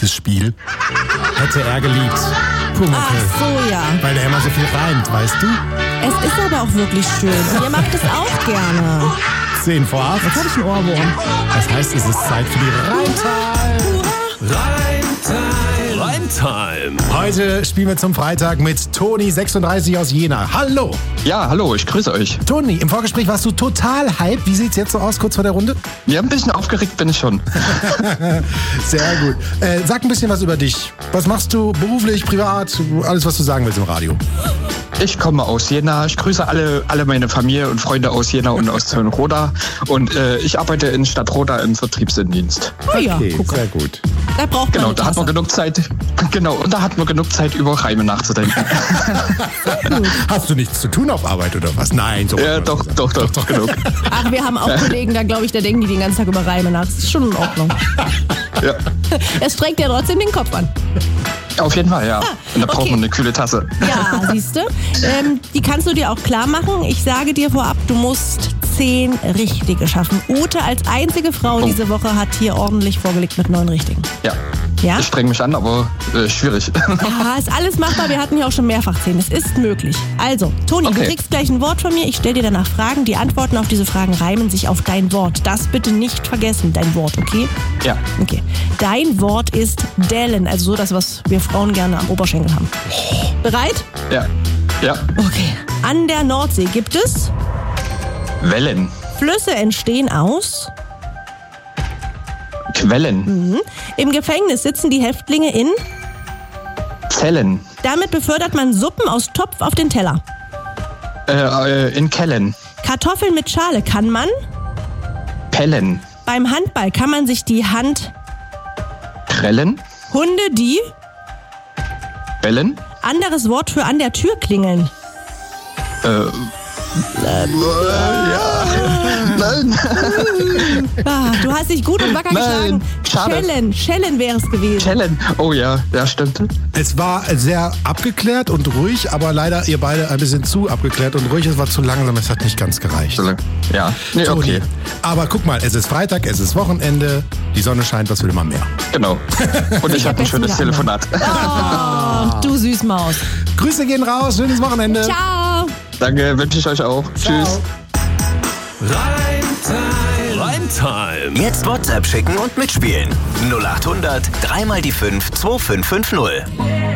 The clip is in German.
dieses Spiel? Hätte er geliebt. Pumuckl. Ach so, ja. Weil der immer so viel reimt, weißt du? Es ist aber auch wirklich schön. Und ihr macht es auch gerne. 10 vor 8. Jetzt habe ich einen Ohrwurm. Das heißt, es ist Zeit für die Reimtime. Reimtime. Heute spielen wir zum Freitag mit Toni, 36 aus Jena. Hallo. Ja, hallo, ich grüße euch. Toni, im Vorgespräch warst du total hype. Wie sieht's jetzt so aus, kurz vor der Runde? Ja, ein bisschen aufgeregt bin ich schon. Sehr gut. Sag ein bisschen was über dich. Was machst du beruflich, privat? Alles, was du sagen willst im Radio. Ich komme aus Jena. Ich grüße alle meine Familie und Freunde aus Jena und aus Zöllenroda. Und ich arbeite in Stadtroda im Vertriebsinnendienst. Oh ja, Okay, guck. sehr gut. Da braucht man Genau, eine da hat man Tasse. genug Zeit. Genau, und da hat man genug Zeit, über Reime nachzudenken. Hast du nichts zu tun auf Arbeit oder was? Nein, so. Ja, doch, genug. Ach, wir haben auch Kollegen, da glaube ich, da denken die den ganzen Tag über Reime nach. Das ist schon in Ordnung. Ja, Es strengt ja trotzdem den Kopf an. auf jeden Fall, ja. Und da braucht okay. man eine kühle Tasse. Ja, siehst du. Die kannst du dir auch klar machen. Ich sage dir vorab, du musst 10 Richtige schaffen. Ute als einzige Frau diese Woche hat hier ordentlich vorgelegt mit 9 Richtigen. Ja. Ja? Ich streng mich an, aber schwierig. Ja, ist alles machbar. Wir hatten ja auch schon mehrfach 10. Es ist möglich. Also, Toni, du Okay. kriegst gleich ein Wort von mir. Ich stelle dir danach Fragen. Die Antworten auf diese Fragen reimen sich auf dein Wort. Das bitte nicht vergessen, dein Wort, okay? Ja. Okay. Dein Wort ist Dellen, also so das, was wir Frauen gerne am Oberschenkel haben. Bereit? Ja. Ja. Okay. An der Nordsee gibt es Wellen. Flüsse entstehen aus. Quellen. Im Gefängnis sitzen die Häftlinge in. Zellen. Damit befördert man Suppen aus Topf auf den Teller. In Kellen. Kartoffeln mit Schale kann man. Pellen. Beim Handball kann man sich die Hand. Krellen. Hunde, die. Bellen. Anderes Wort für an der Tür klingeln. Nein. Ah, du hast dich gut und wacker Nein, geschlagen. schade. Schellen wäre es gewesen. Kellen. Oh ja, stimmt. Es war sehr abgeklärt und ruhig, aber leider ihr beide ein bisschen zu abgeklärt und ruhig. Es war zu langsam, es hat nicht ganz gereicht. Ja, nee, Toni, okay. aber guck mal, es ist Freitag, es ist Wochenende, die Sonne scheint, was will man mehr? Genau. Und ich hab habe ein jetzt schönes wieder Telefonat. Oh, du Süßmaus. Grüße gehen raus, schönes Wochenende. Ciao. Danke, wünsche ich euch auch. Tschüss. Reimtime. Jetzt WhatsApp schicken und mitspielen. 0800 3 mal die 5 2550.